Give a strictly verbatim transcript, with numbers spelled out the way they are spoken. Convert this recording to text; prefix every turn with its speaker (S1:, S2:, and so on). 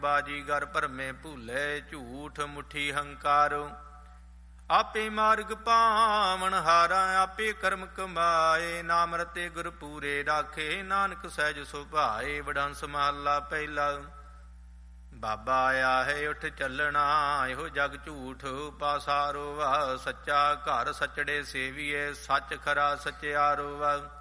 S1: ਬਾਜੀਗਰ ਭਰਮੇ ਭੂਲੇ ਝੂਠ ਮੁੱਠੀ ਹੰਕਾਰੋ। ਆਪੇ ਮਾਰਗ ਪਾਵਨ ਹਾਰਾ ਆਪੇ ਕਰਮ ਕਮਾਏ। ਨਾਮ ਰਤੇ ਗੁਰ ਪੂਰੇ ਰਾਖੇ ਨਾਨਕ ਸਹਿਜ ਸੁਭਾਏ। ਵਡੰਸ ਮਹੱਲਾ ਪਹਿਲਾ। ਬਾਬਾ ਆਇਆ ਹੈ ਉੱਠ ਚੱਲਣਾ ਇਹੋ ਜਗ ਝੂਠ ਪਾਸਾਰੋ ਵਾ। ਸੱਚਾ ਘਰ ਸਚੜੇ ਸੇਵੀਏ ਸੱਚ ਖਰਾ ਸਚਿਆਰੋ ਵਾ।